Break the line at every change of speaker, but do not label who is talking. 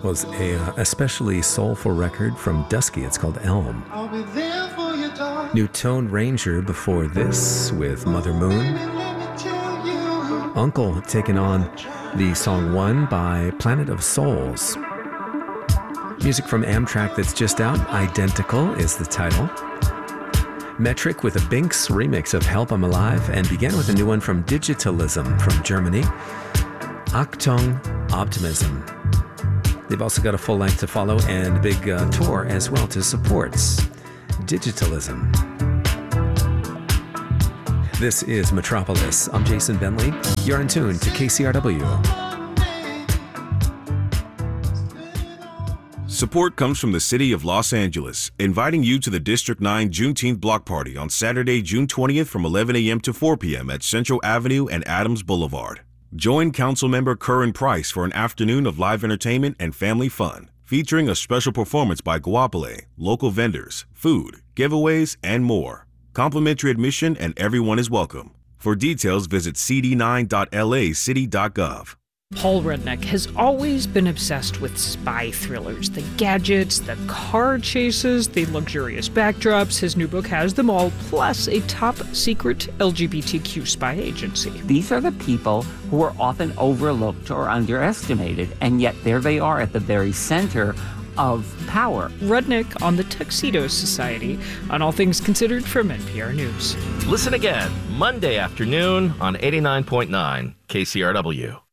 was a especially soulful record from Dusky. It's called Elm.
I'll be there for you, darling.
New Tone Ranger before this with Mother Moon.
Let me tell you.
Uncle taking on the song One by Planet of Souls. Music from Amtrak that's just out, Identical is the title. Metric with a Binks remix of Help I'm Alive, and began with a new one from Digitalism from Germany, Achtung Optimism. They've also got a full length to follow and a big tour as well to support Digitalism. This is Metropolis. I'm Jason Bentley. You're in tune to KCRW.
Support comes from the City of Los Angeles, inviting you to the District 9 Juneteenth Block Party on Saturday, June 20th from 11 a.m. to 4 p.m. at Central Avenue and Adams Boulevard. Join Councilmember Curran Price for an afternoon of live entertainment and family fun, featuring a special performance by Guapole, local vendors, food, giveaways, and more. Complimentary admission and everyone is welcome. For details, visit cd9.lacity.gov.
Paul Rudnick has always been obsessed with spy thrillers, the gadgets, the car chases, the luxurious backdrops. His new book has them all, plus a top-secret LGBTQ spy agency.
These are the people who are often overlooked or underestimated, and yet there they are at the very center of power.
Rudnick on the Tuxedo Society, on All Things Considered from NPR News.
Listen again Monday afternoon on 89.9 KCRW.